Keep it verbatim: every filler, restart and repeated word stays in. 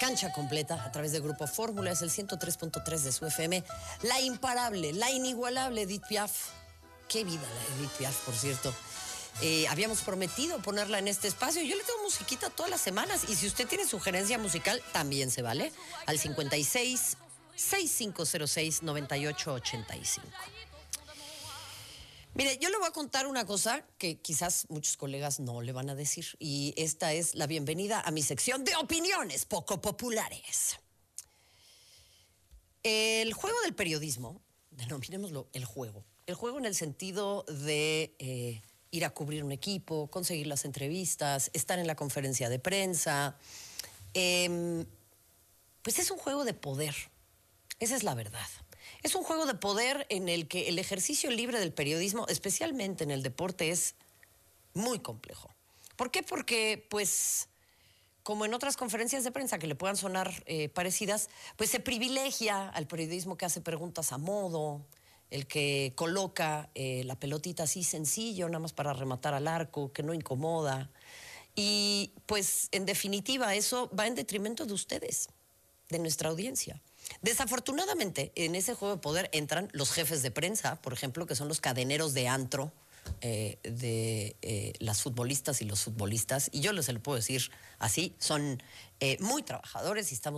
Cancha completa a través del Grupo Fórmula, es el ciento tres punto tres de su F M. La imparable, la inigualable Edith Piaf. Qué vida la Edith Piaf, por cierto. Eh, habíamos prometido ponerla en este espacio. Yo le tengo musiquita todas las semanas. Y si usted tiene sugerencia musical, también se vale. Al cincuenta y seis, sesenta y cinco cero seis, noventa y ocho ochenta y cinco. Mire, yo le voy a contar una cosa que quizás muchos colegas no le van a decir. Y esta es la bienvenida a mi sección de opiniones poco populares. El juego del periodismo, denominémoslo el juego. El juego en el sentido de eh, ir a cubrir un equipo, conseguir las entrevistas, estar en la conferencia de prensa. Eh, pues es un juego de poder. Esa es la verdad. Es un juego de poder en el que el ejercicio libre del periodismo, especialmente en el deporte, es muy complejo. ¿Por qué? Porque, pues, como en otras conferencias de prensa que le puedan sonar eh, parecidas, pues se privilegia al periodismo que hace preguntas a modo, el que coloca eh, la pelotita así sencillo, nada más para rematar al arco, que no incomoda. Y, pues, en definitiva, eso va en detrimento de ustedes, de nuestra audiencia. Desafortunadamente, en ese juego de poder entran los jefes de prensa, por ejemplo, que son los cadeneros de antro eh, de eh, las futbolistas y los futbolistas, y yo les se lo puedo decir así, son eh, muy trabajadores y estamos